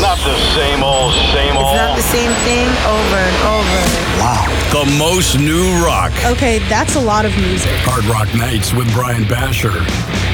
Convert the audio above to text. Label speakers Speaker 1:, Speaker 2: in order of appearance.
Speaker 1: not the same old, same old.
Speaker 2: It's not the same thing over and over.
Speaker 3: Wow.
Speaker 4: The most new rock.
Speaker 5: Okay, that's a lot of music.
Speaker 3: Hard Rock Nights with Brian Basher.